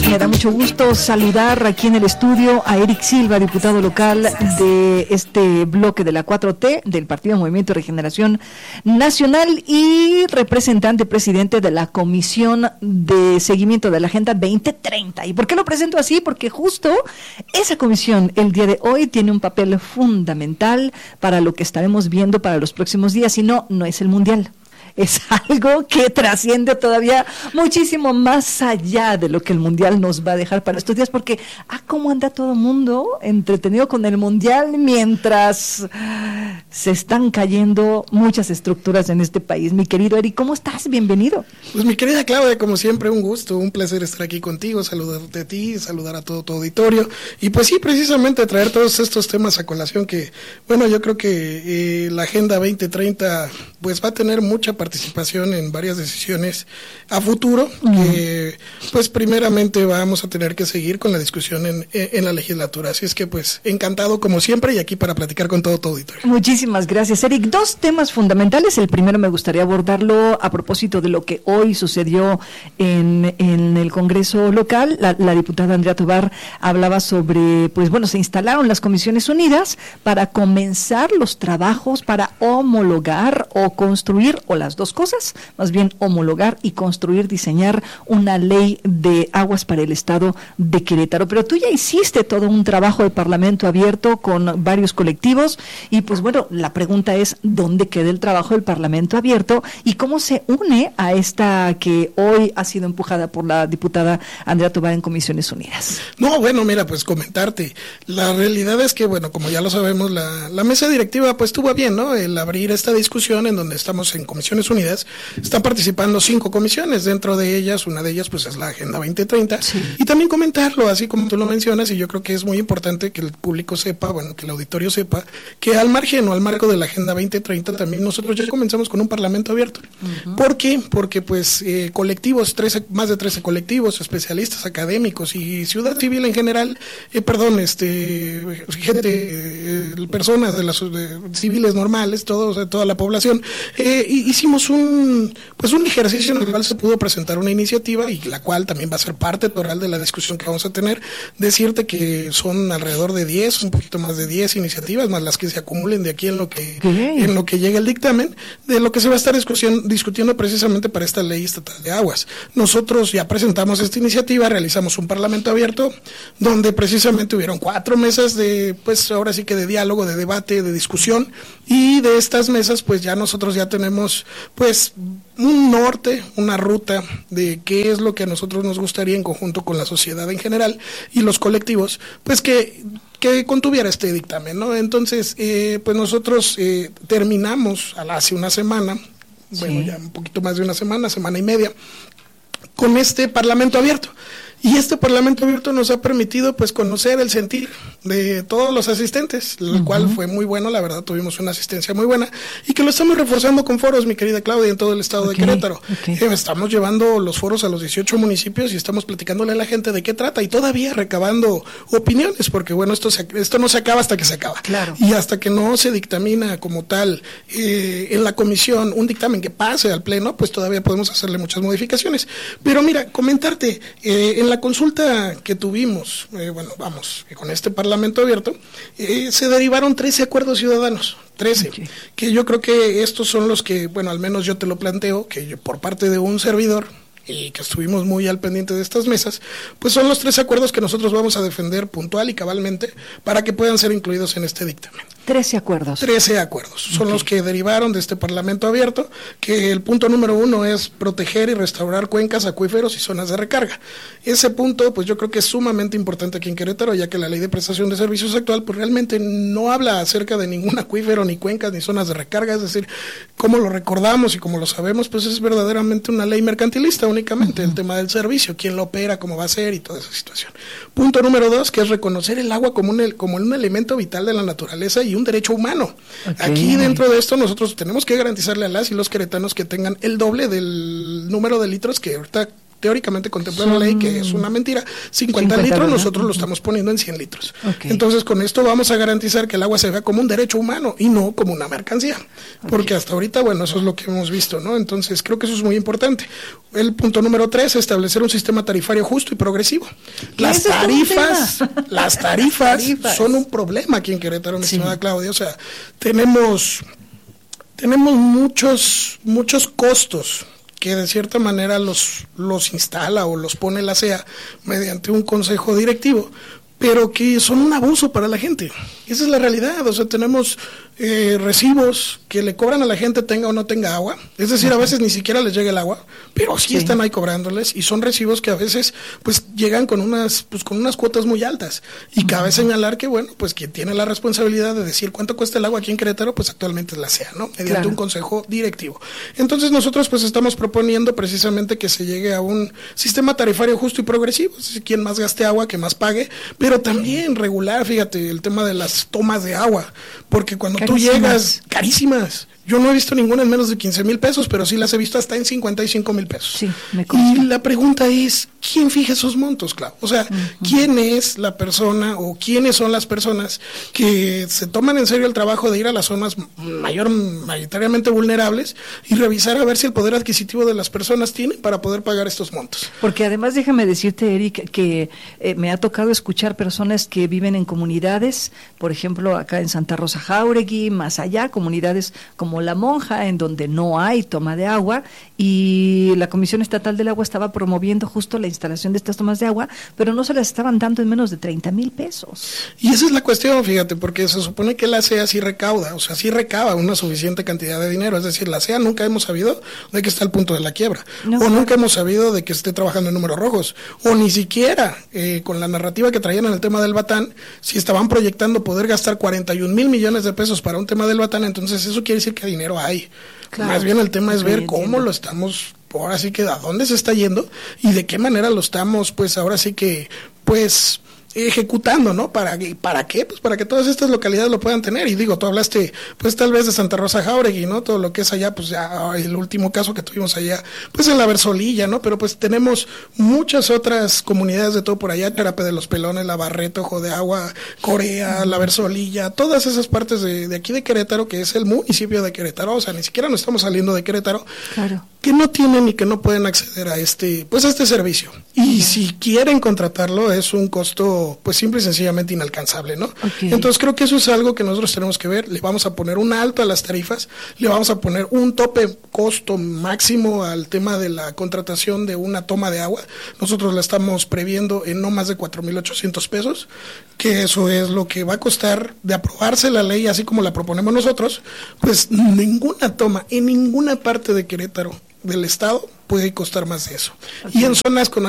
Me da mucho gusto saludar aquí en el estudio a Eric Silva, diputado local de este bloque de la 4T, del Partido Movimiento de Regeneración Nacional y representante presidente de la Comisión de Seguimiento de la Agenda 2030. ¿Y por qué lo presento así? Porque justo esa comisión el día de hoy tiene un papel fundamental para lo que estaremos viendo para los próximos días, y no es el Mundial. Es algo que trasciende todavía muchísimo más allá de lo que el Mundial nos va a dejar para estos días, porque cómo anda todo el mundo entretenido con el Mundial mientras se están cayendo muchas estructuras en este país. Mi querido Eric, ¿cómo estás? Bienvenido. Pues mi querida Claudia, como siempre, un gusto, un placer estar aquí contigo, saludarte a ti, saludar a todo tu auditorio, y pues sí, precisamente traer todos estos temas a colación que, bueno, yo creo que la Agenda 2030 pues va a tener mucha participación en varias decisiones a futuro, que pues primeramente vamos a tener que seguir con la discusión en la legislatura, así es que pues encantado como siempre y aquí para platicar con todo tu auditorio. Muchísimas gracias, Eric. Dos temas fundamentales. El primero me gustaría abordarlo a propósito de lo que hoy sucedió en el Congreso local. La diputada Andrea Tovar hablaba sobre, pues bueno, se instalaron las Comisiones Unidas para comenzar los trabajos para homologar o construir, o las dos cosas, más bien homologar y construir, diseñar una ley de aguas para el estado de Querétaro. Pero tú ya hiciste todo un trabajo de Parlamento abierto con varios colectivos y pues bueno, la pregunta es ¿dónde queda el trabajo del Parlamento abierto y cómo se une a esta que hoy ha sido empujada por la diputada Andrea Tovar en Comisiones Unidas? No, bueno, mira, pues comentarte, la realidad es que, bueno, como ya lo sabemos, la mesa directiva pues tuvo bien, ¿no?, el abrir esta discusión en donde estamos en Comisiones Unidas. Están participando 5 comisiones, dentro de ellas, una de ellas pues es la Agenda 2030, sí. Y también comentarlo, así como tú lo mencionas, y yo creo que es muy importante que el público sepa, bueno, que el auditorio sepa, que al margen o al marco de la Agenda 2030 también nosotros ya comenzamos con un Parlamento abierto. ¿Por qué? Porque pues colectivos, más de 13 colectivos, especialistas, académicos y ciudad civil en general, personas de las civiles normales, toda la población, hicimos un ejercicio en el cual se pudo presentar una iniciativa y la cual también va a ser parte total de la discusión que vamos a tener. Decirte que son alrededor de 10, un poquito más de 10 iniciativas, más las que se acumulen de aquí en lo que llega el dictamen, de lo que se va a estar discutiendo precisamente para esta ley estatal de aguas. Nosotros ya presentamos esta iniciativa, realizamos un Parlamento abierto, donde precisamente hubieron 4 mesas de, pues ahora sí que de diálogo, de debate, de discusión, y de estas mesas pues ya nosotros ya tenemos pues un norte, una ruta de qué es lo que a nosotros nos gustaría en conjunto con la sociedad en general y los colectivos, pues que contuviera este dictamen, ¿no? Entonces, pues nosotros terminamos hace una semana, sí. Bueno, ya un poquito más de una semana y media, con este Parlamento abierto. Y este Parlamento abierto nos ha permitido pues conocer el sentir de todos los asistentes, lo cual fue muy bueno, la verdad tuvimos una asistencia muy buena y que lo estamos reforzando con foros, mi querida Claudia, en todo el estado de Querétaro. Estamos llevando los foros a los 18 municipios y estamos platicándole a la gente de qué trata y todavía recabando opiniones, porque bueno, esto no se acaba hasta que se acaba. Claro. Y hasta que no se dictamina como tal en la comisión un dictamen que pase al pleno, pues todavía podemos hacerle muchas modificaciones. Pero mira, comentarte, en la consulta que tuvimos, con este Parlamento abierto, se derivaron 13 acuerdos ciudadanos, 13, que yo creo que estos son los que, bueno, al menos yo te lo planteo, que yo, por parte de un servidor, y que estuvimos muy al pendiente de estas mesas, pues son los 13 acuerdos que nosotros vamos a defender puntual y cabalmente para que puedan ser incluidos en este dictamen. 13 acuerdos. 13 acuerdos. Son los que derivaron de este Parlamento abierto, que el punto número 1 es proteger y restaurar cuencas, acuíferos y zonas de recarga. Ese punto, pues yo creo que es sumamente importante aquí en Querétaro, ya que la Ley de Prestación de Servicios actual, pues realmente no habla acerca de ningún acuífero, ni cuencas, ni zonas de recarga, es decir, como lo recordamos y como lo sabemos, pues es verdaderamente una ley mercantilista, únicamente el tema del servicio, quién lo opera, cómo va a ser y toda esa situación. Punto número 2, que es reconocer el agua como un elemento vital de la naturaleza y un derecho humano. Aquí dentro de esto nosotros tenemos que garantizarle a las y los queretanos que tengan el doble del número de litros que ahorita teóricamente contempla la ley, que es una mentira, 50 litros, ¿verdad? Nosotros lo estamos poniendo en 100 litros. Okay. Entonces, con esto vamos a garantizar que el agua se vea como un derecho humano y no como una mercancía. Porque hasta ahorita, bueno, eso es lo que hemos visto, ¿no? Entonces, creo que eso es muy importante. El punto número 3, establecer un sistema tarifario justo y progresivo. Las tarifas son un problema aquí en Querétaro, mi estimada Claudia. O sea, tenemos muchos costos que de cierta manera los instala o los pone la CEA mediante un consejo directivo, pero que son un abuso para la gente. Esa es la realidad. O sea, tenemos recibos que le cobran a la gente tenga o no tenga agua, es decir, a veces ni siquiera les llega el agua, pero sí están ahí cobrándoles, y son recibos que a veces pues llegan con unas cuotas muy altas, y cabe señalar que bueno, pues quien tiene la responsabilidad de decir cuánto cuesta el agua aquí en Querétaro, pues actualmente es la CEA, ¿no? Mediante un consejo directivo. Entonces nosotros pues estamos proponiendo precisamente que se llegue a un sistema tarifario justo y progresivo, es decir, quien más gaste agua, que más pague, pero también regular, fíjate, el tema de las tomas de agua, porque cuando tú llegas, carísimas. Yo no he visto ninguna en menos de 15,000 pesos, pero sí las he visto hasta en 55,000 pesos. Sí, me consta. Y la pregunta es, ¿quién fija esos montos, Clau? O sea, ¿quién es la persona o quiénes son las personas que se toman en serio el trabajo de ir a las zonas mayoritariamente vulnerables y revisar a ver si el poder adquisitivo de las personas tiene para poder pagar estos montos? Porque además déjame decirte, Eric, que me ha tocado escuchar personas que viven en comunidades, por ejemplo, acá en Santa Rosa Jáuregui, más allá, comunidades como La Monja, en donde no hay toma de agua, y la Comisión Estatal del Agua estaba promoviendo justo la instalación de estas tomas de agua, pero no se las estaban dando en menos de 30,000 pesos. Y esa es la cuestión, fíjate, porque se supone que la CEA sí recauda, o sea, sí recaba una suficiente cantidad de dinero, es decir, la CEA nunca hemos sabido de que está al punto de la quiebra, nunca hemos sabido de que esté trabajando en números rojos, o ni siquiera con la narrativa que traían en el tema del Batán, si estaban proyectando poder gastar 41,000 millones de pesos para un tema del Batán, entonces eso quiere decir que dinero hay. Claro. Más bien el tema es ver cómo lo estamos, ahora sí que a dónde se está yendo y de qué manera lo estamos, pues ahora sí que, pues ejecutando, ¿no? ¿Para qué? Pues para que todas estas localidades lo puedan tener. Y digo, tú hablaste, pues tal vez de Santa Rosa Jáuregui, ¿no? Todo lo que es allá, pues ya el último caso que tuvimos allá, pues en la Versolilla, ¿no? Pero pues tenemos muchas otras comunidades de todo por allá, Charape de los Pelones, La Barreta, Ojo de Agua, Corea, la Versolilla, todas esas partes de aquí de Querétaro, que es el municipio de Querétaro, o sea, ni siquiera nos estamos saliendo de Querétaro, claro, que no tienen y que no pueden acceder a este servicio. Y si quieren contratarlo, es un costo pues simple y sencillamente inalcanzable, ¿no? Entonces creo que eso es algo que nosotros tenemos que ver. Le vamos a poner un alto a las tarifas, le vamos a poner un tope costo máximo al tema de la contratación de una toma de agua. Nosotros la estamos previendo en no más de 4,800 pesos, que eso es lo que va a costar de aprobarse la ley así como la proponemos nosotros. Pues ninguna toma en ninguna parte de Querétaro del estado puede costar más de eso. Y en zonas con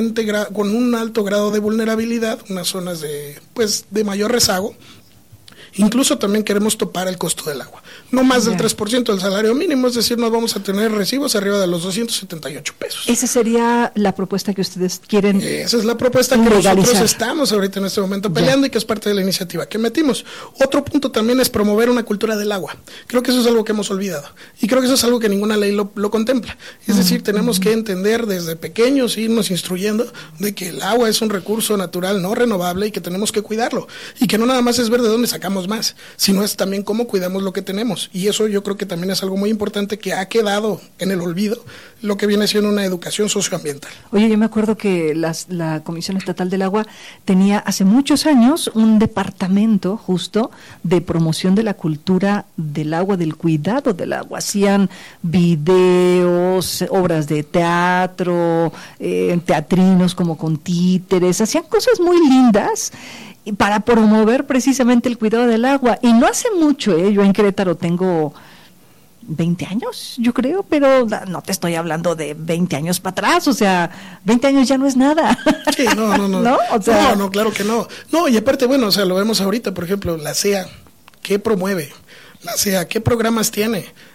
un alto grado de vulnerabilidad, unas zonas de mayor rezago, incluso también queremos topar el costo del agua. No más del 3% del salario mínimo, es decir, no vamos a tener recibos arriba de los 278 pesos. ¿Esa sería la propuesta que ustedes quieren? Esa es la propuesta que nosotros estamos ahorita en este momento peleando y que es parte de la iniciativa que metimos. Otro punto también es promover una cultura del agua. Creo que eso es algo que hemos olvidado. Y creo que eso es algo que ninguna ley lo contempla. Es decir, tenemos que entender desde pequeños, irnos instruyendo de que el agua es un recurso natural no renovable y que tenemos que cuidarlo. Y que no nada más es ver de dónde sacamos más, sino es también cómo cuidamos lo que tenemos, y eso yo creo que también es algo muy importante que ha quedado en el olvido, lo que viene siendo una educación socioambiental. Oye, yo me acuerdo que la Comisión Estatal del Agua tenía hace muchos años un departamento justo de promoción de la cultura del agua, del cuidado del agua. Hacían videos, obras de teatro, teatrinos como con títeres, hacían cosas muy lindas para promover precisamente el cuidado del agua. Y no hace mucho, yo en Querétaro tengo 20 años, yo creo, pero no te estoy hablando de 20 años para atrás, o sea, 20 años ya no es nada. Sí, no. ¿No? O sea, no, claro que no. No, y aparte, bueno, o sea, lo vemos ahorita, por ejemplo, la CEA, ¿qué promueve? La CEA, ¿qué programas tiene?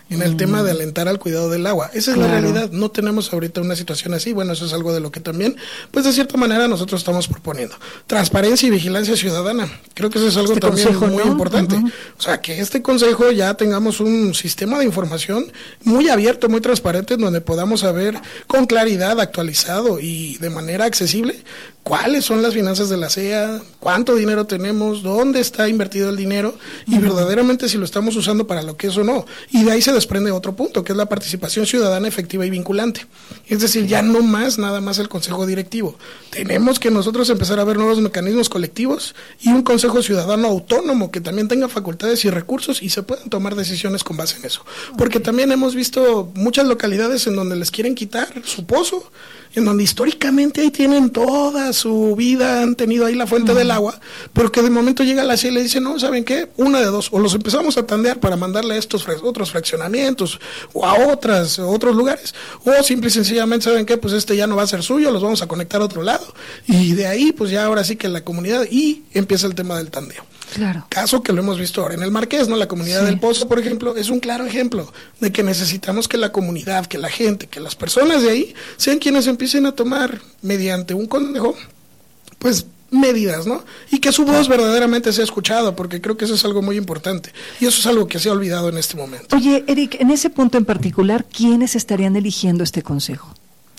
en el tema de alentar al cuidado del agua. Esa es la realidad. No tenemos ahorita una situación así. Bueno, eso es algo de lo que también, pues de cierta manera nosotros estamos proponiendo. Transparencia y vigilancia ciudadana. Creo que eso es algo también consejo, muy importante. O sea, que este consejo ya tengamos un sistema de información muy abierto, muy transparente, en donde podamos saber con claridad, actualizado y de manera accesible cuáles son las finanzas de la SEA, cuánto dinero tenemos, dónde está invertido el dinero y verdaderamente si lo estamos usando para lo que es o no. Y de ahí se desprende otro punto, que es la participación ciudadana efectiva y vinculante. Es decir, ya no más, nada más el consejo directivo. Tenemos que nosotros empezar a ver nuevos mecanismos colectivos y un consejo ciudadano autónomo que también tenga facultades y recursos y se puedan tomar decisiones con base en eso. Porque también hemos visto muchas localidades en donde les quieren quitar su pozo, en donde históricamente ahí tienen toda su vida, han tenido ahí la fuente del agua, pero que de momento llega la CIE y le dice, no, ¿saben qué? Una de dos, o los empezamos a tandear para mandarle a estos otros fraccionamientos o a otros lugares, o simple y sencillamente, ¿saben qué? Pues este ya no va a ser suyo, los vamos a conectar a otro lado, y de ahí pues ya ahora sí que la comunidad, y empieza el tema del tandeo. Claro. Caso que lo hemos visto ahora en el Marqués, ¿no? La comunidad del Pozo, por ejemplo, es un claro ejemplo de que necesitamos que la comunidad, que la gente, que las personas de ahí sean quienes empiecen a tomar mediante un consejo, pues medidas, ¿no? Y que su voz verdaderamente sea escuchada, porque creo que eso es algo muy importante. Y eso es algo que se ha olvidado en este momento. Oye, Eric, en ese punto en particular, ¿quiénes estarían eligiendo este consejo?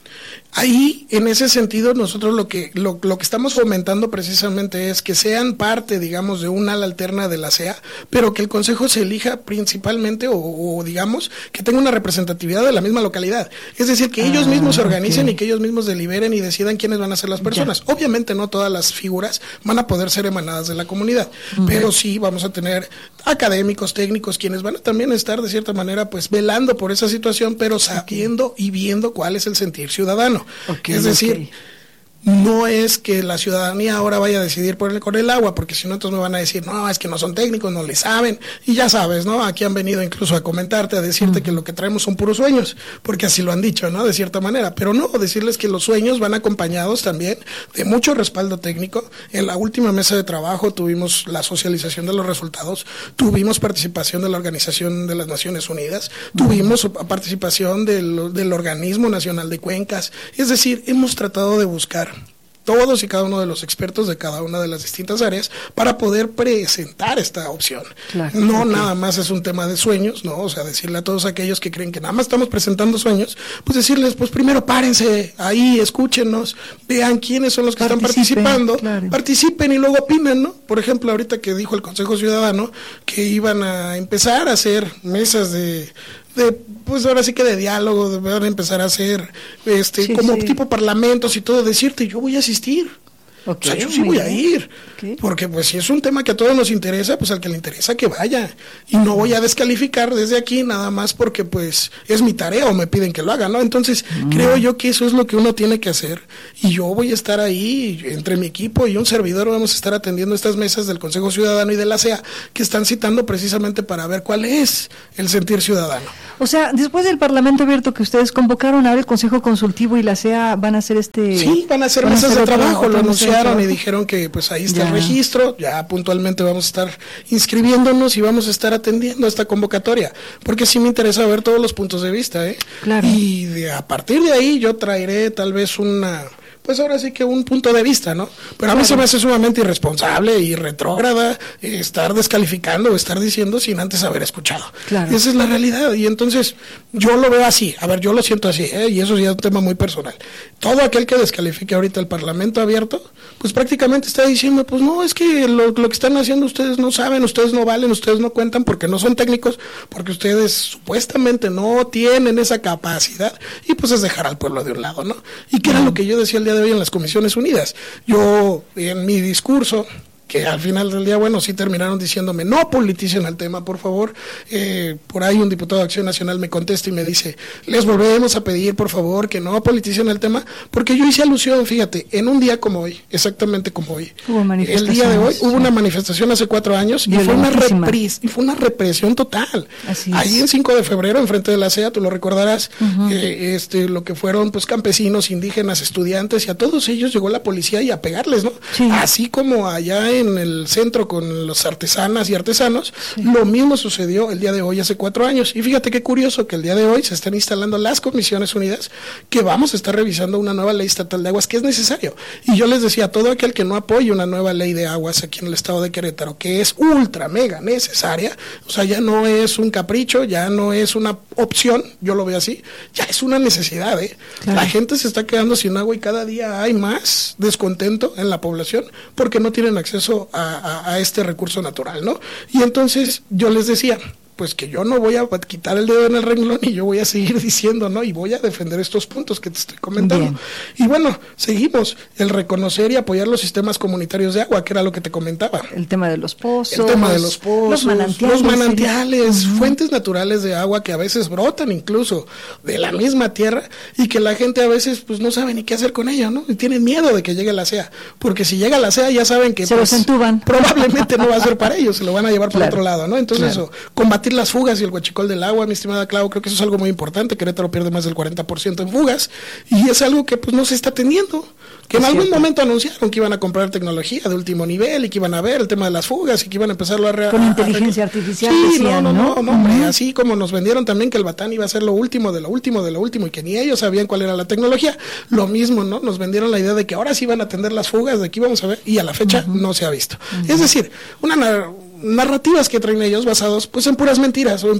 Ahí, en ese sentido, nosotros lo que estamos fomentando precisamente es que sean parte, digamos, de un ala alterna de la SEA, pero que el consejo se elija principalmente o digamos, que tenga una representatividad de la misma localidad. Es decir, que ellos mismos se organicen y que ellos mismos deliberen y decidan quiénes van a ser las personas. Obviamente no todas las figuras van a poder ser emanadas de la comunidad, pero sí vamos a tener académicos, técnicos, quienes van a también estar de cierta manera pues velando por esa situación, pero sabiendo y viendo cuál es el sentir ciudadano. Es decir, no es que la ciudadanía ahora vaya a decidir con el agua, porque si no entonces me van a decir, no, es que no son técnicos, no le saben, y ya sabes, ¿no? Aquí han venido incluso a comentarte, a decirte que lo que traemos son puros sueños, porque así lo han dicho, ¿no? De cierta manera, pero no, decirles que los sueños van acompañados también de mucho respaldo técnico. En la última mesa de trabajo tuvimos la socialización de los resultados, tuvimos participación de la Organización de las Naciones Unidas, tuvimos participación del Organismo Nacional de Cuencas, es decir, hemos tratado de buscar todos y cada uno de los expertos de cada una de las distintas áreas para poder presentar esta opción. Claro, no nada más es un tema de sueños, ¿no? O sea, decirle a todos aquellos que creen que nada más estamos presentando sueños, pues decirles, pues primero párense ahí, escúchenos, vean quiénes son los que están participando, participen y luego opinen, ¿no? Por ejemplo, ahorita que dijo el Consejo Ciudadano que iban a empezar a hacer mesas pues ahora sí que de diálogo, van a empezar a hacer como tipo parlamentos y todo, decirte, yo voy a asistir. Okay, o sea, yo sí voy a ir, porque pues si es un tema que a todos nos interesa, pues al que le interesa que vaya, y no voy a descalificar desde aquí nada más porque pues es mi tarea o me piden que lo haga, ¿no? Entonces creo yo que eso es lo que uno tiene que hacer, y yo voy a estar ahí, entre mi equipo y un servidor vamos a estar atendiendo estas mesas del Consejo Ciudadano y de la SEA, que están citando precisamente para ver cuál es el sentir ciudadano. O sea, después del Parlamento Abierto que ustedes convocaron, ahora el Consejo Consultivo y la SEA van a hacer Sí, van a hacer mesas de trabajo, lo anunciaron y dijeron que pues ahí está el registro, ya puntualmente vamos a estar inscribiéndonos y vamos a estar atendiendo esta convocatoria, porque sí me interesa ver todos los puntos de vista, Claro. Y a partir de ahí yo traeré tal vez pues ahora sí que un punto de vista, ¿no? Pero a mí se me hace sumamente irresponsable y retrógrada estar descalificando o estar diciendo sin antes haber escuchado. Claro. Esa es la realidad, y entonces yo lo veo así, yo lo siento así, y eso ya es un tema muy personal. Todo aquel que descalifique ahorita el Parlamento Abierto, pues prácticamente está diciendo, pues no, es que lo que están haciendo ustedes no saben, ustedes no valen, ustedes no cuentan porque no son técnicos, porque ustedes supuestamente no tienen esa capacidad, y pues es dejar al pueblo de un lado, ¿no? Y que era lo que yo decía el día de hoy en las Comisiones Unidas. Yo, en mi discurso, que al final del día, bueno, sí terminaron diciéndome, no politicen el tema, por favor. Por ahí un diputado de Acción Nacional me contesta y me dice, les volvemos a pedir, por favor, que no politicen el tema, porque yo hice alusión, fíjate, en un día como hoy, exactamente como hoy, el día de hoy, hubo una manifestación hace 4 años y fue una represión total. Ahí en 5 de febrero, enfrente de la SEA, tú lo recordarás, lo que fueron pues campesinos, indígenas, estudiantes, y a todos ellos llegó la policía y a pegarles, ¿no? Sí. Así como allá en el centro con los artesanas y artesanos, lo mismo sucedió el día de hoy hace 4 años. Y fíjate qué curioso que el día de hoy se están instalando las Comisiones Unidas, que vamos a estar revisando una nueva ley estatal de aguas, que es necesario. Y yo les decía, todo aquel que no apoye una nueva ley de aguas aquí en el estado de Querétaro, que es ultra mega necesaria, o sea, ya no es un capricho, ya no es una opción, yo lo veo así, ya es una necesidad, Claro. La gente se está quedando sin agua y cada día hay más descontento en la población porque no tienen acceso a este recurso natural, ¿no? Y entonces yo les decía, pues que yo no voy a quitar el dedo en el renglón y yo voy a seguir diciendo, ¿no? Y voy a defender estos puntos que te estoy comentando. Bien. Y bueno, seguimos, el reconocer y apoyar los sistemas comunitarios de agua, que era lo que te comentaba. El tema de los pozos. El tema de los pozos, los manantiales, ¿sí? Fuentes naturales de agua que a veces brotan incluso de la misma tierra y que la gente a veces pues no sabe ni qué hacer con ella, ¿no? Y tienen miedo de que llegue la SEA, porque si llega la SEA ya saben que se los entuban. Probablemente no va a ser para ellos, se lo van a llevar por claro. otro lado, ¿no? Entonces claro. eso, combatir las fugas y el huachicol del agua, mi estimada Clau, creo que eso es algo muy importante. Querétaro pierde más del 40% en fugas y es algo que pues no se está teniendo, que en algún momento anunciaron que iban a comprar tecnología de último nivel y que iban a ver el tema de las fugas y que iban a empezarlo con inteligencia artificial. Sí, decían, no, hombre, así como nos vendieron también que el Batán iba a ser lo último de lo último de lo último y que ni ellos sabían cuál era la tecnología, lo mismo, ¿no? Nos vendieron la idea de que ahora sí iban a atender las fugas, de aquí vamos a ver, y a la fecha no se ha visto. Es decir, narrativas que traen ellos basados pues en puras mentiras o en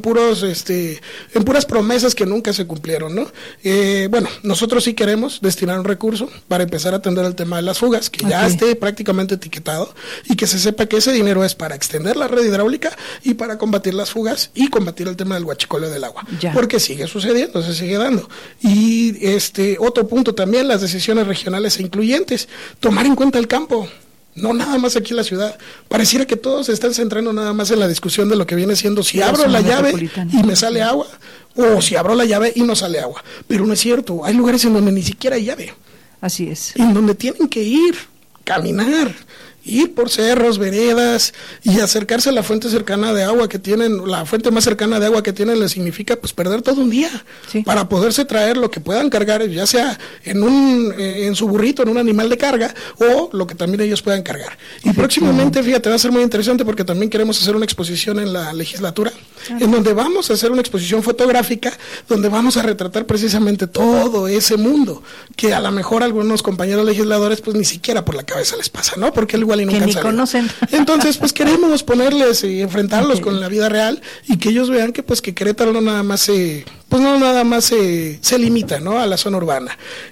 puras promesas que nunca se cumplieron, ¿no? Bueno, nosotros sí queremos destinar un recurso para empezar a atender el tema de las fugas, que ya esté prácticamente etiquetado y que se sepa que ese dinero es para extender la red hidráulica y para combatir las fugas y combatir el tema del huachicoleo del agua, porque sigue sucediendo, se sigue dando. Y otro punto también, las decisiones regionales e incluyentes, tomar en cuenta el campo. No nada más aquí en la ciudad. Pareciera que todos se están centrando nada más en la discusión de lo que viene siendo si abro la llave y me sale agua, o si abro la llave y no sale agua. Pero no es cierto, hay lugares en donde ni siquiera hay llave. Así es. En donde tienen que ir, caminar, ir por cerros, veredas y acercarse a la fuente cercana de agua que tienen, la fuente más cercana de agua que tienen les significa pues perder todo un día para poderse traer lo que puedan cargar, ya sea en su burrito, en un animal de carga o lo que también ellos puedan cargar. Y próximamente, fíjate, va a ser muy interesante porque también queremos hacer una exposición en la legislatura en donde vamos a hacer una exposición fotográfica donde vamos a retratar precisamente todo ese mundo que a lo mejor algunos compañeros legisladores pues ni siquiera por la cabeza les pasa, ¿no? Porque al igual y nunca que ni conocen. Entonces, pues queremos ponerles y enfrentarlos con la vida real y que ellos vean que pues que Querétaro no nada más se limita, ¿no? A la zona urbana.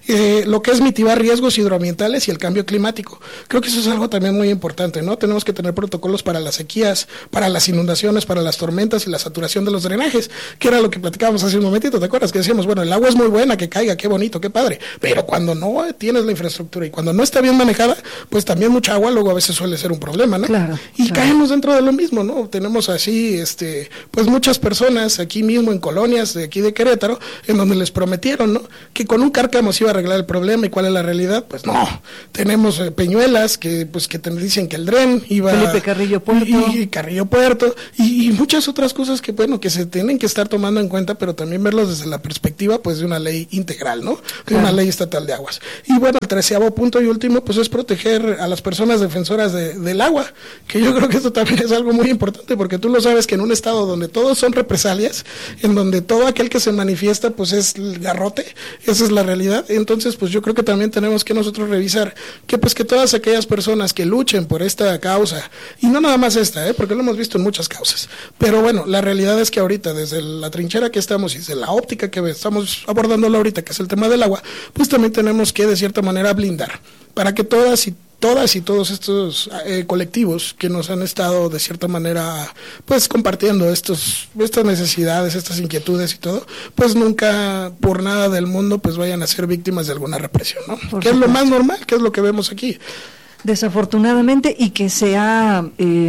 Lo que es mitigar riesgos hidroambientales y el cambio climático. Creo que eso es algo también muy importante, ¿no? Tenemos que tener protocolos para las sequías, para las inundaciones, para las tormentas y la saturación de los drenajes, que era lo que platicábamos hace un momentito, ¿te acuerdas? Que decíamos, bueno, el agua es muy buena, que caiga, qué bonito, qué padre, pero cuando no tienes la infraestructura y cuando no está bien manejada, pues también mucha agua luego a veces suele ser un problema, ¿no? Claro, y caemos dentro de lo mismo, ¿no? Tenemos así, pues muchas personas aquí mismo en colonias de aquí de Querétaro, en donde les prometieron, ¿no? Que con un cárcamo se iba a arreglar el problema. ¿Y cuál es la realidad? Pues no. Tenemos Peñuelas que te dicen que el dren iba Felipe Carrillo Puerto y Carrillo Puerto y muchas otras cosas que bueno, que se tienen que estar tomando en cuenta, pero también verlos desde la perspectiva pues de una ley integral, ¿no? De una ley estatal de aguas. Y bueno, el 13º punto y último pues es proteger a las personas defensoras del agua, que yo creo que esto también es algo muy importante, porque tú lo sabes que en un estado donde todos son represalias, en donde todo aquel que se manifiesta pues es el garrote, esa es la realidad. Entonces pues yo creo que también tenemos que nosotros revisar que pues que todas aquellas personas que luchen por esta causa, y no nada más esta, porque lo hemos visto en muchas causas, pero bueno, la realidad es que ahorita desde la trinchera que estamos y desde la óptica que estamos abordándolo ahorita, que es el tema del agua, pues también tenemos que de cierta manera blindar, para que todas y todos estos colectivos que nos han estado de cierta manera pues compartiendo estas necesidades, estas inquietudes y todo, pues nunca por nada del mundo pues vayan a ser víctimas de alguna represión, ¿no? Que es lo más normal, que es lo que vemos aquí. Desafortunadamente, y que sea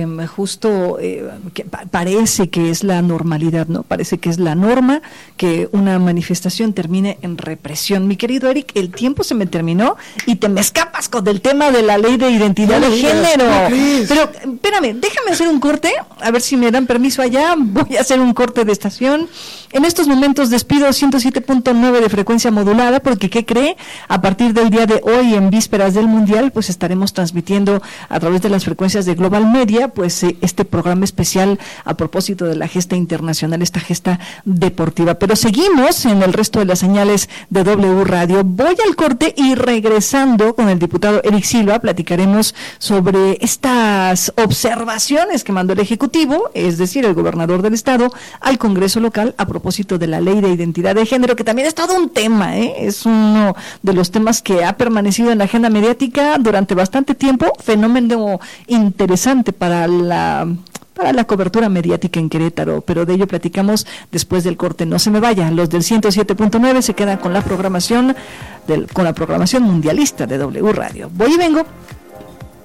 justo, que parece que es la normalidad, ¿no? Parece que es la norma que una manifestación termine en represión. Mi querido Eric, el tiempo se me terminó y te me escapas con el tema de la ley de identidad de género. Pero, espérame, déjame hacer un corte, a ver si me dan permiso allá. Voy a hacer un corte de estación. En estos momentos despido 107.9 de frecuencia modulada, porque ¿qué cree? A partir del día de hoy, en vísperas del Mundial, pues estaremos transmitiendo transmitiendo a través de las frecuencias de Global Media, pues este programa especial a propósito de la gesta internacional, esta gesta deportiva. Pero seguimos en el resto de las señales de W Radio. Voy al corte y regresando con el diputado Eric Silva, platicaremos sobre estas observaciones que mandó el Ejecutivo, es decir, el gobernador del estado, al Congreso local a propósito de la Ley de Identidad de Género, que también es todo un tema, es uno de los temas que ha permanecido en la agenda mediática durante bastante tiempo, fenómeno interesante para la cobertura mediática en Querétaro, pero de ello platicamos después del corte. No se me vaya, los del 107.9 se quedan con la programación mundialista de W Radio. Voy y vengo.